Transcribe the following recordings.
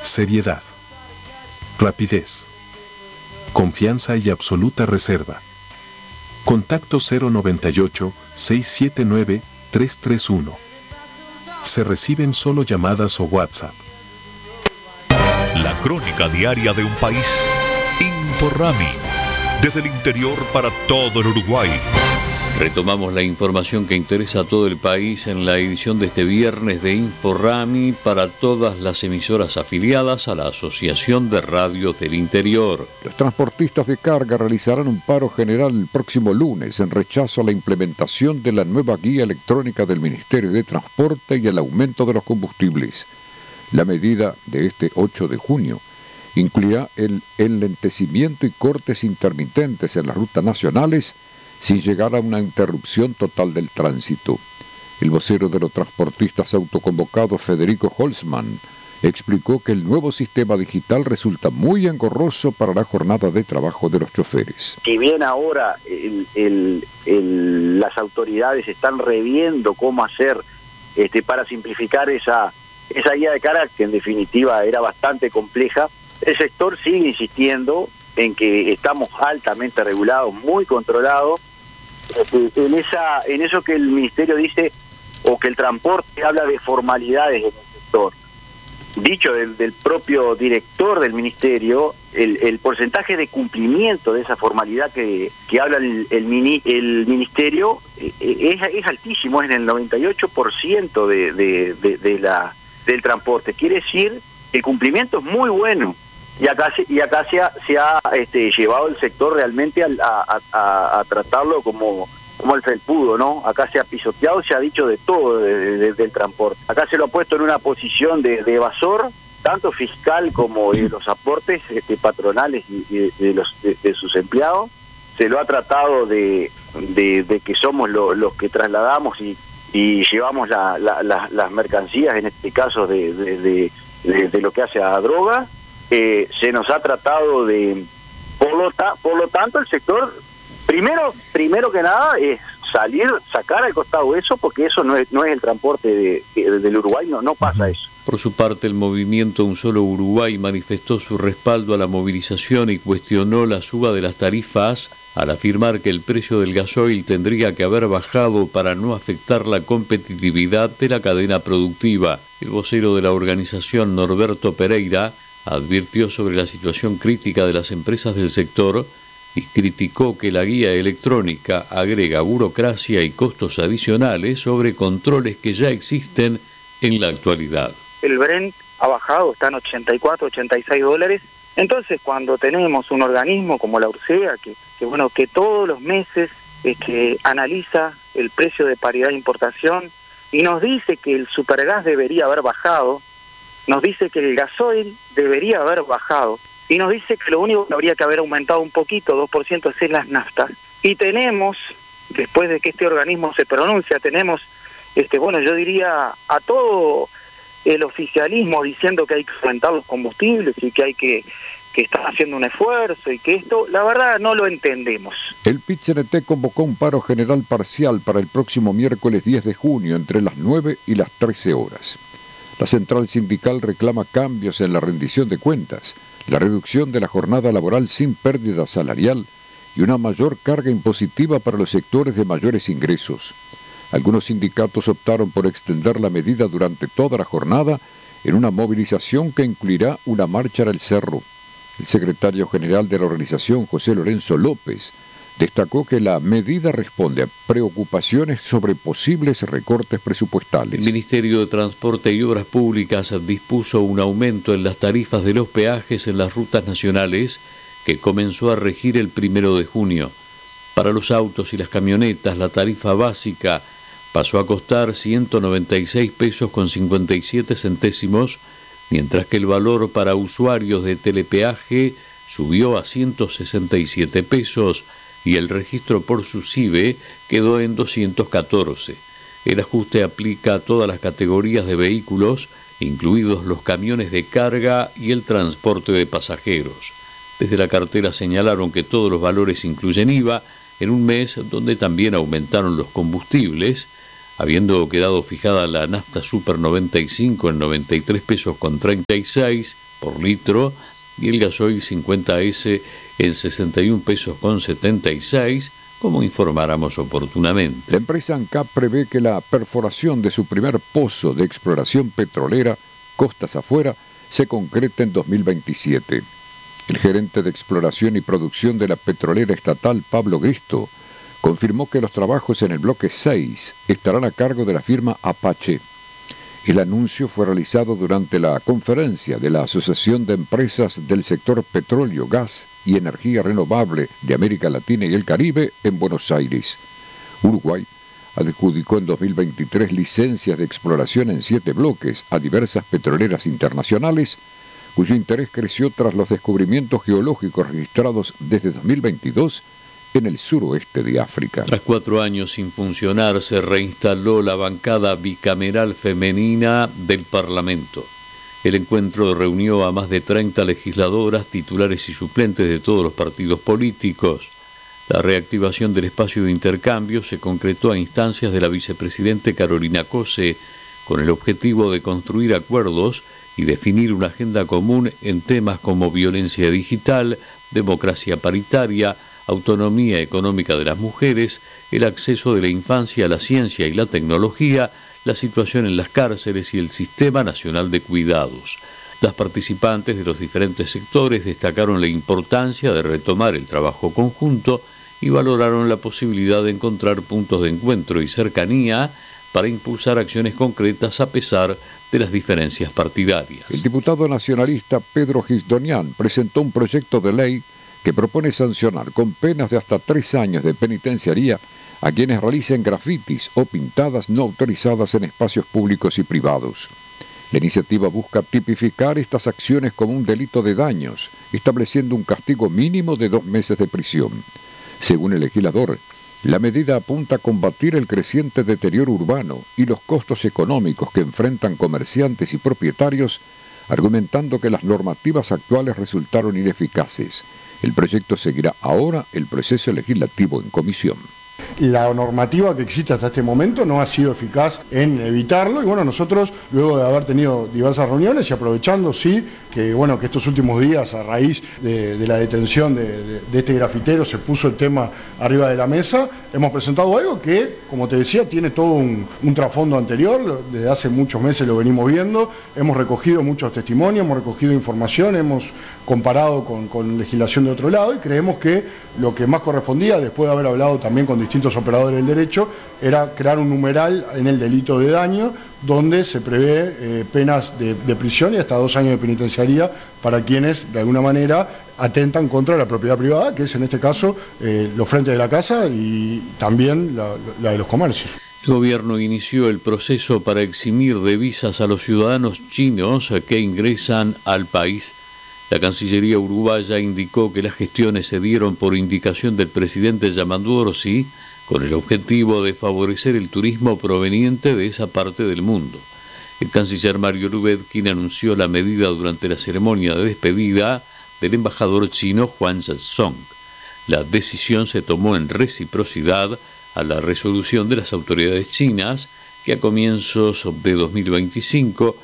Seriedad. Rapidez. Confianza y absoluta reserva. Contacto 098-679-331. Se reciben solo llamadas o WhatsApp. La crónica diaria de un país. Inforrami. Desde el interior para todo el Uruguay. Retomamos la información que interesa a todo el país en la edición de este viernes de Inforrami para todas las emisoras afiliadas a la Asociación de Radios del Interior. Los transportistas de carga realizarán un paro general el próximo lunes en rechazo a la implementación de la nueva guía electrónica del Ministerio de Transporte y el aumento de los combustibles. La medida de este 8 de junio incluirá el enlentecimiento y cortes intermitentes en las rutas nacionales sin llegar a una interrupción total del tránsito. El vocero de los transportistas autoconvocados, Federico Holzman, explicó que el nuevo sistema digital resulta muy engorroso para la jornada de trabajo de los choferes. Si bien ahora las autoridades están reviendo cómo hacer para simplificar esa guía de carga, que en definitiva era bastante compleja, el sector sigue insistiendo en que estamos altamente regulados, muy controlados, en eso que el Ministerio dice, o que el transporte habla de formalidades en el sector. Dicho del propio director del Ministerio, el porcentaje de cumplimiento de esa formalidad que habla el Ministerio es altísimo, es en el 98% del transporte. Quiere decir que el cumplimiento es muy bueno. Y acá se ha llevado el sector realmente a tratarlo como el felpudo, ¿no? Acá se ha pisoteado, se ha dicho de todo del transporte. Acá se lo ha puesto en una posición de evasor, tanto fiscal como de los aportes patronales y de sus empleados. Se lo ha tratado de que somos los que trasladamos y llevamos las mercancías, en este caso de lo que hace a droga. Se nos ha tratado por lo tanto el sector primero que nada es sacar al costado eso, porque eso no es el transporte del Uruguay, no pasa eso. Por su parte, el movimiento Un Solo Uruguay manifestó su respaldo a la movilización y cuestionó la suba de las tarifas al afirmar que el precio del gasoil tendría que haber bajado para no afectar la competitividad de la cadena productiva. El vocero de la organización, Norberto Pereira, advirtió sobre la situación crítica de las empresas del sector y criticó que la guía electrónica agrega burocracia y costos adicionales sobre controles que ya existen en la actualidad. El Brent ha bajado, está en 84, 86 dólares. Entonces, cuando tenemos un organismo como la URSEA, que todos los meses analiza el precio de paridad de importación y nos dice que el supergas debería haber bajado, nos dice que el gasoil debería haber bajado y nos dice que lo único que habría que haber aumentado un poquito, 2%, es las naftas. Y tenemos, después de que este organismo se pronuncia, tenemos, yo diría a todo el oficialismo diciendo que hay que aumentar los combustibles y que hay que están haciendo un esfuerzo y que esto, la verdad, no lo entendemos. El PIT-CNT convocó un paro general parcial para el próximo miércoles 10 de junio entre las 9 y las 13 horas. La central sindical reclama cambios en la rendición de cuentas, la reducción de la jornada laboral sin pérdida salarial y una mayor carga impositiva para los sectores de mayores ingresos. Algunos sindicatos optaron por extender la medida durante toda la jornada en una movilización que incluirá una marcha al cerro. El secretario general de la organización, José Lorenzo López, destacó que la medida responde a preocupaciones sobre posibles recortes presupuestales. El Ministerio de Transporte y Obras Públicas dispuso un aumento en las tarifas de los peajes en las rutas nacionales que comenzó a regir el 1 de junio. Para los autos y las camionetas, la tarifa básica pasó a costar 196 pesos con 57 centésimos, mientras que el valor para usuarios de telepeaje subió a 167 pesos y el registro por SUSIBE quedó en 214. El ajuste aplica a todas las categorías de vehículos, incluidos los camiones de carga y el transporte de pasajeros. Desde la cartera señalaron que todos los valores incluyen IVA en un mes donde también aumentaron los combustibles, habiendo quedado fijada la nafta Super 95 en 93 pesos con 36 por litro y el gasoil 50S en 61 pesos con 76, como informáramos oportunamente. La empresa ANCAP prevé que la perforación de su primer pozo de exploración petrolera, costas afuera, se concrete en 2027. El gerente de exploración y producción de la petrolera estatal, Pablo Gristo, confirmó que los trabajos en el bloque 6 estarán a cargo de la firma Apache. El anuncio fue realizado durante la conferencia de la Asociación de Empresas del Sector Petróleo, Gas y Energía Renovable de América Latina y el Caribe en Buenos Aires. Uruguay adjudicó en 2023 licencias de exploración en 7 bloques a diversas petroleras internacionales, cuyo interés creció tras los descubrimientos geológicos registrados desde 2022 en el suroeste de África. Tras 4 años sin funcionar, se reinstaló la bancada bicameral femenina del Parlamento. El encuentro reunió a más de 30 legisladoras, titulares y suplentes de todos los partidos políticos. La reactivación del espacio de intercambio se concretó a instancias de la vicepresidente Carolina Cose, con el objetivo de construir acuerdos y definir una agenda común en temas como violencia digital, democracia paritaria, autonomía económica de las mujeres, el acceso de la infancia a la ciencia y la tecnología, la situación en las cárceles y el Sistema Nacional de Cuidados. Las participantes de los diferentes sectores destacaron la importancia de retomar el trabajo conjunto y valoraron la posibilidad de encontrar puntos de encuentro y cercanía para impulsar acciones concretas a pesar de las diferencias partidarias. El diputado nacionalista Pedro Gisdonian presentó un proyecto de ley que propone sancionar con penas de hasta 3 años de penitenciaría a quienes realicen grafitis o pintadas no autorizadas en espacios públicos y privados. La iniciativa busca tipificar estas acciones como un delito de daños, estableciendo un castigo mínimo de 2 meses de prisión. Según el legislador, la medida apunta a combatir el creciente deterioro urbano y los costos económicos que enfrentan comerciantes y propietarios, argumentando que las normativas actuales resultaron ineficaces. El proyecto seguirá ahora el proceso legislativo en comisión. La normativa que existe hasta este momento no ha sido eficaz en evitarlo y bueno, nosotros luego de haber tenido diversas reuniones y aprovechando que estos últimos días a raíz de la detención de este grafitero se puso el tema arriba de la mesa, hemos presentado algo que, como te decía, tiene todo un trasfondo anterior, desde hace muchos meses lo venimos viendo, hemos recogido muchos testimonios, hemos recogido información, hemos comparado con legislación de otro lado y creemos que lo que más correspondía, después de haber hablado también con distintos operadores del derecho, era crear un numeral en el delito de daño donde se prevé penas de prisión y hasta 2 años de penitenciaría para quienes de alguna manera atentan contra la propiedad privada, que es en este caso los frentes de la casa y también la de los comercios. El gobierno inició el proceso para eximir de visas a los ciudadanos chinos que ingresan al país. La Cancillería uruguaya indicó que las gestiones se dieron por indicación del presidente Yamandu Orsi con el objetivo de favorecer el turismo proveniente de esa parte del mundo. El canciller Mario Lubetkin anunció la medida durante la ceremonia de despedida del embajador chino Huang Zhezong. La decisión se tomó en reciprocidad a la resolución de las autoridades chinas que a comienzos de 2025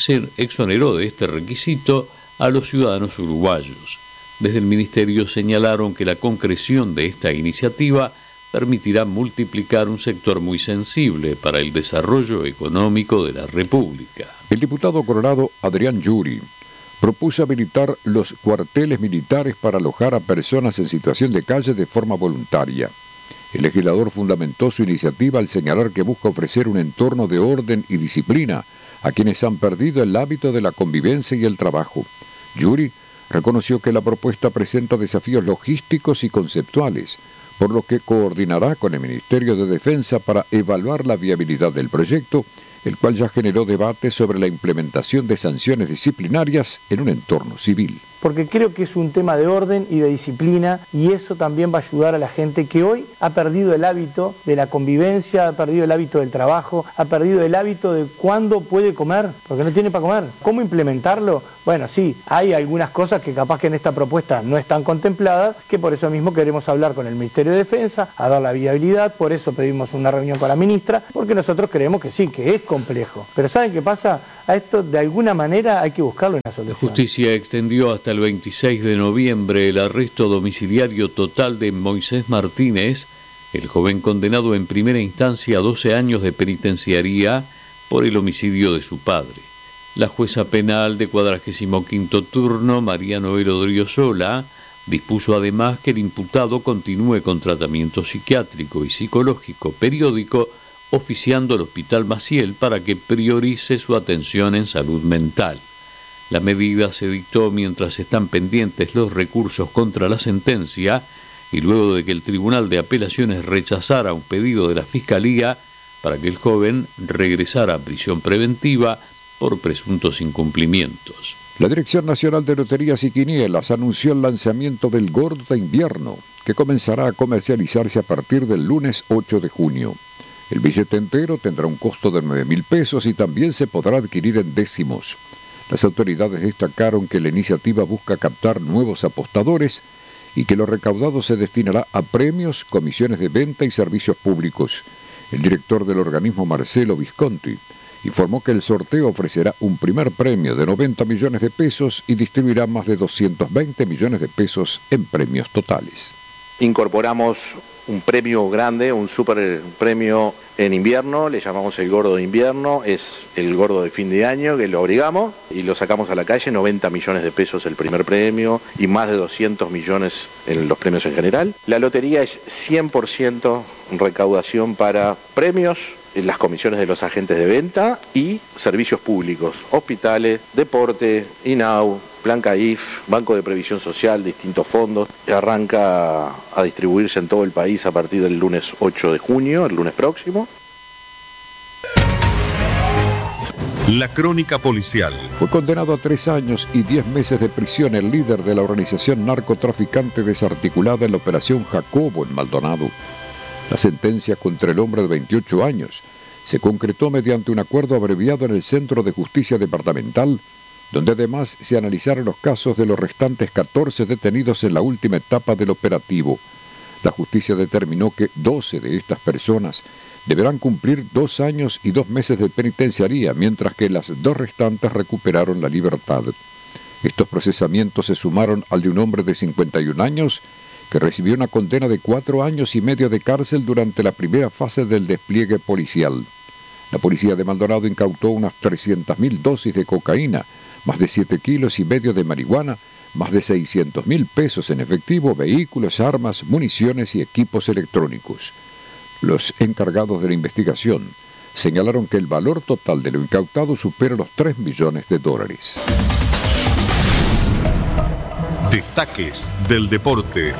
exoneró de este requisito a los ciudadanos uruguayos. Desde el Ministerio señalaron que la concreción de esta iniciativa permitirá multiplicar un sector muy sensible para el desarrollo económico de la República. El diputado colorado Adrián Yuri propuso habilitar los cuarteles militares para alojar a personas en situación de calle de forma voluntaria. El legislador fundamentó su iniciativa al señalar que busca ofrecer un entorno de orden y disciplina a quienes han perdido el hábito de la convivencia y el trabajo. Yuri reconoció que la propuesta presenta desafíos logísticos y conceptuales, por lo que coordinará con el Ministerio de Defensa para evaluar la viabilidad del proyecto, el cual ya generó debate sobre la implementación de sanciones disciplinarias en un entorno civil. porque creo que es un tema de orden y de disciplina, y eso también va a ayudar a la gente que hoy ha perdido el hábito de la convivencia, ha perdido el hábito del trabajo, ha perdido el hábito de cuándo puede comer, porque no tiene para comer. ¿Cómo implementarlo? Bueno, sí, hay algunas cosas que capaz que en esta propuesta no están contempladas, que por eso mismo queremos hablar con el Ministerio de Defensa, a dar la viabilidad, por eso pedimos una reunión con la ministra, porque nosotros creemos que sí, que es complejo. Pero ¿saben qué pasa? A esto de alguna manera hay que buscarlo una solución. La justicia extendió hasta el 26 de noviembre el arresto domiciliario total de Moisés Martínez, el joven condenado en primera instancia a 12 años de penitenciaría por el homicidio de su padre. La jueza penal de 45º turno, María Noel Odriozola, dispuso además que el imputado continúe con tratamiento psiquiátrico y psicológico periódico, oficiando al Hospital Maciel para que priorice su atención en salud mental. La medida se dictó mientras están pendientes los recursos contra la sentencia y luego de que el Tribunal de Apelaciones rechazara un pedido de la Fiscalía para que el joven regresara a prisión preventiva por presuntos incumplimientos. La Dirección Nacional de Loterías y Quinielas anunció el lanzamiento del Gordo de Invierno, que comenzará a comercializarse a partir del lunes 8 de junio. El billete entero tendrá un costo de 9.000 pesos y también se podrá adquirir en décimos. Las autoridades destacaron que la iniciativa busca captar nuevos apostadores y que lo recaudado se destinará a premios, comisiones de venta y servicios públicos. El director del organismo, Marcelo Visconti, informó que el sorteo ofrecerá un primer premio de 90 millones de pesos y distribuirá más de 220 millones de pesos en premios totales. Incorporamos un premio grande, un super premio en invierno, le llamamos el Gordo de Invierno, es el gordo de fin de año que lo abrigamos y lo sacamos a la calle, 90 millones de pesos el primer premio y más de 200 millones en los premios en general. La lotería es 100% recaudación para premios, las comisiones de los agentes de venta y servicios públicos, hospitales, deporte, INAU, Plan CAIF, Banco de Previsión Social, distintos fondos. Arranca a distribuirse en todo el país a partir del lunes 8 de junio, el lunes próximo. La crónica policial. Fue condenado a 3 años y 10 meses de prisión el líder de la organización narcotraficante desarticulada en la Operación Jacobo en Maldonado. La sentencia contra el hombre de 28 años se concretó mediante un acuerdo abreviado en el Centro de Justicia Departamental, donde además se analizaron los casos de los restantes 14 detenidos en la última etapa del operativo. La justicia determinó que 12 de estas personas deberán cumplir 2 años y 2 meses de penitenciaría, mientras que las 2 restantes recuperaron la libertad. Estos procesamientos se sumaron al de un hombre de 51 años que recibió una condena de 4 años y medio de cárcel durante la primera fase del despliegue policial. La policía de Maldonado incautó unas 300.000 dosis de cocaína, más de 7 kilos y medio de marihuana, más de 600.000 pesos en efectivo, vehículos, armas, municiones y equipos electrónicos. Los encargados de la investigación señalaron que el valor total de lo incautado supera los $3 millones. Destaques del deporte.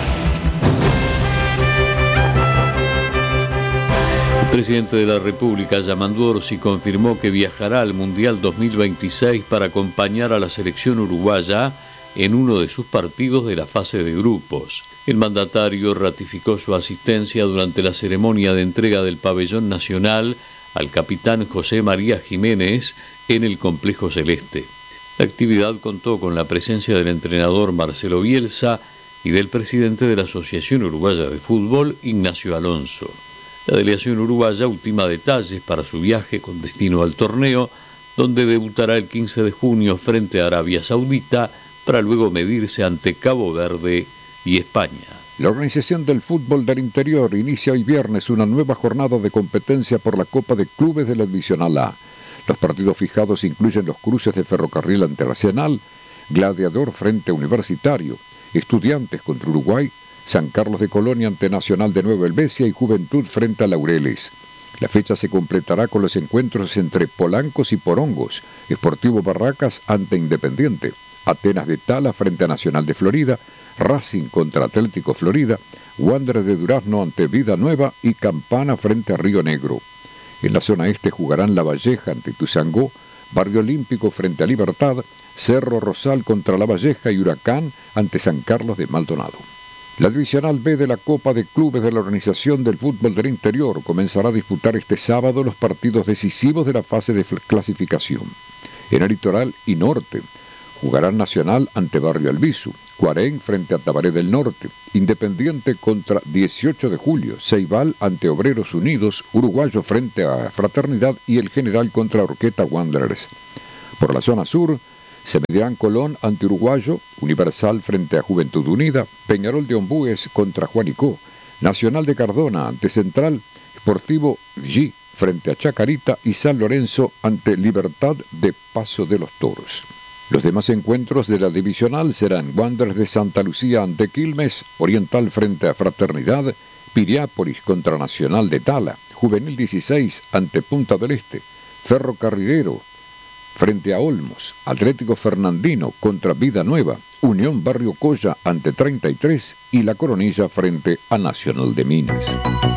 El presidente de la República, Yamandú Orsi, confirmó que viajará al Mundial 2026 para acompañar a la selección uruguaya en uno de sus partidos de la fase de grupos. El mandatario ratificó su asistencia durante la ceremonia de entrega del pabellón nacional al capitán José María Jiménez en el Complejo Celeste. La actividad contó con la presencia del entrenador Marcelo Bielsa y del presidente de la Asociación Uruguaya de Fútbol, Ignacio Alonso. La delegación uruguaya ultima detalles para su viaje con destino al torneo, donde debutará el 15 de junio frente a Arabia Saudita, para luego medirse ante Cabo Verde y España. La Organización del Fútbol del Interior inicia hoy viernes una nueva jornada de competencia por la Copa de Clubes de la Divisional A. Los partidos fijados incluyen los cruces de Ferrocarril ante Arsenal, Gladiador frente a Universitario, Estudiantes contra Uruguay, San Carlos de Colonia ante Nacional de Nueva Helvecia y Juventud frente a Laureles. La fecha se completará con los encuentros entre Polancos y Porongos, Sportivo Barracas ante Independiente, Atenas de Tala frente a Nacional de Florida, Racing contra Atlético Florida, Wanderers de Durazno ante Vida Nueva y Campana frente a Río Negro. En la zona este jugarán La Valleja ante Tuzangó, Barrio Olímpico frente a Libertad, Cerro Rosal contra La Valleja y Huracán ante San Carlos de Maldonado. La Divisional B de la Copa de Clubes de la Organización del Fútbol del Interior comenzará a disputar este sábado los partidos decisivos de la fase de clasificación. En el Litoral y Norte jugarán Nacional ante Barrio Albizu, Cuarén frente a Tabaré del Norte, Independiente contra 18 de Julio, Ceibal ante Obreros Unidos, Uruguayo frente a Fraternidad y el General contra Orqueta Wanderers. Por la zona sur, se medirán Colón ante Uruguayo, Universal frente a Juventud Unida, Peñarol de Ombúes contra Juanicó, Nacional de Cardona ante Central, Sportivo G frente a Chacarita y San Lorenzo ante Libertad de Paso de los Toros. Los demás encuentros de la divisional serán Wanderers de Santa Lucía ante Quilmes, Oriental frente a Fraternidad, Piriápolis contra Nacional de Tala, Juvenil 16 ante Punta del Este, Ferrocarrilero frente a Olmos, Atlético Fernandino contra Vida Nueva, Unión Barrio Coya ante 33 y La Coronilla frente a Nacional de Minas.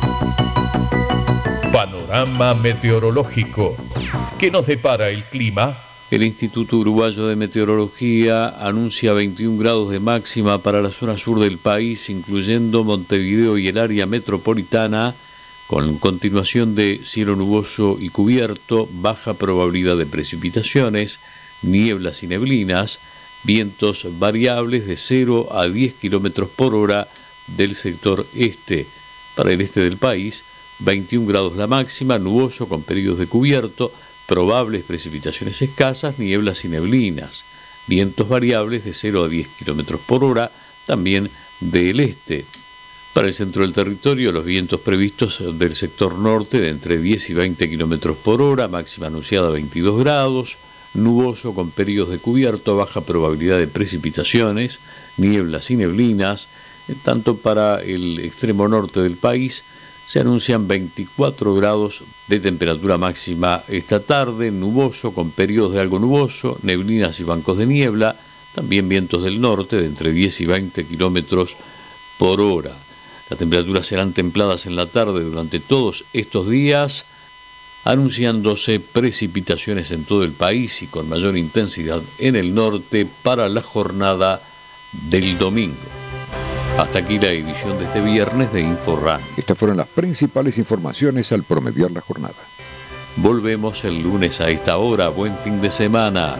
Panorama meteorológico. ¿Qué nos depara el clima? El Instituto Uruguayo de Meteorología anuncia 21 grados de máxima para la zona sur del país, incluyendo Montevideo y el área metropolitana, con continuación de cielo nuboso y cubierto, baja probabilidad de precipitaciones, nieblas y neblinas, vientos variables de 0 a 10 km por hora del sector este. Para el este del país, 21 grados la máxima, nuboso con periodos de cubierto, probables precipitaciones escasas, nieblas y neblinas, vientos variables de 0 a 10 km por hora, también del este. Para el centro del territorio, los vientos previstos del sector norte de entre 10 y 20 km por hora, máxima anunciada 22 grados, nuboso con periodos de cubierto, baja probabilidad de precipitaciones, nieblas y neblinas. Tanto para el extremo norte del país se anuncian 24 grados de temperatura máxima esta tarde, nuboso con periodos de algo nuboso, neblinas y bancos de niebla, también vientos del norte de entre 10 y 20 kilómetros por hora. Las temperaturas serán templadas en la tarde durante todos estos días, anunciándose precipitaciones en todo el país y con mayor intensidad en el norte para la jornada del domingo. Hasta aquí la edición de este viernes de InfoRami. Estas fueron las principales informaciones al promediar la jornada. Volvemos el lunes a esta hora. Buen fin de semana.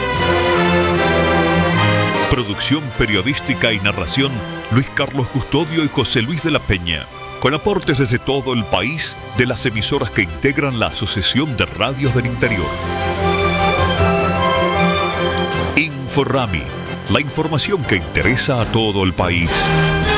Producción periodística y narración, Luis Carlos Custodio y José Luis de la Peña. Con aportes desde todo el país de las emisoras que integran la Asociación de Radios del Interior. InfoRami. La información que interesa a todo el país.